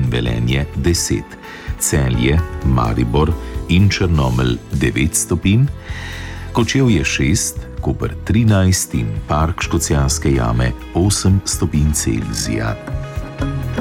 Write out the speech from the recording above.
Velenje 10, Celje, Maribor in Črnomelj 9 stopinj, Kočevje 6, Koper 13 in Park Škocjanske jame 8 stopinj Celzija.